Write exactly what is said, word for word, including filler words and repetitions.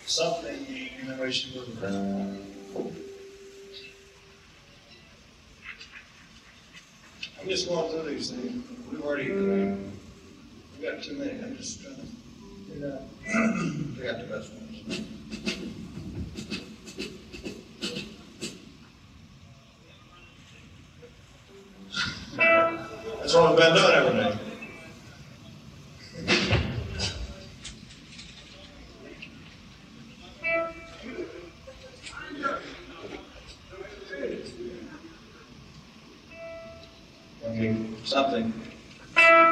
something in the way she was. I'm just going through these things. We've already, uh, we got too many. I'm just trying to figure out. We got the best ones. That's what we've been doing every day. Okay, something.